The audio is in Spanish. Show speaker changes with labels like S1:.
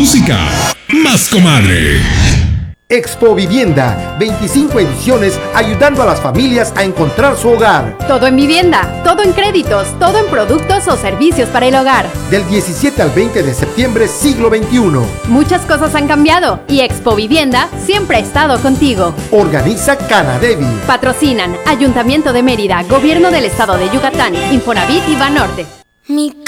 S1: música más comadre.
S2: Expo Vivienda, 25 ediciones ayudando a las familias a encontrar su hogar.
S3: Todo en vivienda, todo en créditos, todo en productos o servicios para el hogar.
S2: Del 17 al 20 de septiembre, siglo XXI.
S3: Muchas cosas han cambiado y Expo Vivienda siempre ha estado contigo.
S2: Organiza Canadevi.
S3: Patrocinan Ayuntamiento de Mérida, Gobierno del Estado de Yucatán, Infonavit y Banorte.